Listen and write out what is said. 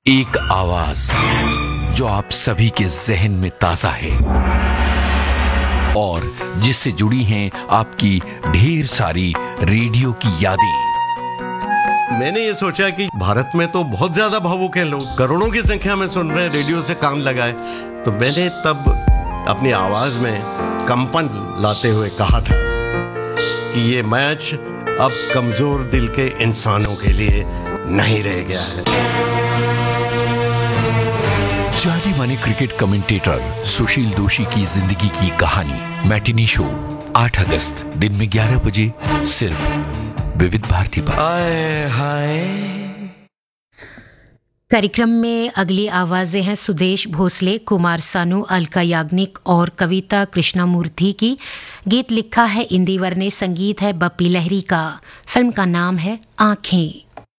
एक आवाज जो आप सभी के जहन में ताजा है और जिससे जुड़ी हैं आपकी ढेर सारी रेडियो की यादें। मैंने ये सोचा कि भारत में तो बहुत ज्यादा भावुक हैं लोग, करोड़ों की संख्या में सुन रहे हैं, रेडियो से कान लगाए। तो मैंने तब अपनी आवाज में कंपन लाते हुए कहा था कि ये मैच अब कमजोर दिल के इंसानों के लिए नहीं रह गया है। जाने माने क्रिकेट कमेंटेटर सुशील दोषी की जिंदगी की कहानी मैटिनी शो 8 अगस्त दिन में 11 बजे सिर्फ विविध भारती पर। कार्यक्रम में अगली आवाजें हैं सुदेश भोसले, कुमार सानू, अलका याग्निक और कविता कृष्णमूर्ति की। गीत लिखा है इंदिवर ने, संगीत है बप्पी लहरी का। फिल्म का नाम है आंखें।